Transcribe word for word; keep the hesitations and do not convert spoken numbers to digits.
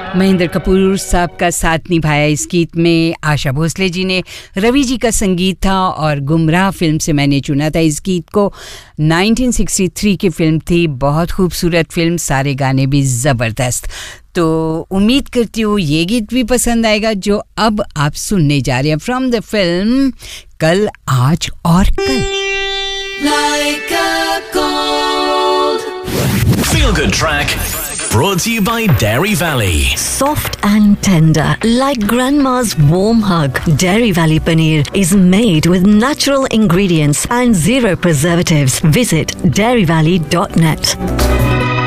महेंद्र कपूर साहब का साथ निभाया इस गीत में आशा भोसले जी ने। रवि जी का संगीत था और गुमराह फिल्म से मैंने चुना था इस गीत को। नाइनटीन सिक्सटी थ्री की फिल्म थी, बहुत खूबसूरत फिल्म, सारे गाने भी ज़बरदस्त। तो उम्मीद करती हूँ ये गीत भी पसंद आएगा जो अब आप सुनने जा रहे हैं फ्रॉम द फिल्म कल आज और कल। Like a gold. Feel Good Track brought to you by Dairy Valley. Soft and tender, like grandma's warm hug. Dairy Valley paneer is made with natural ingredients and zero preservatives. Visit dairy valley dot net.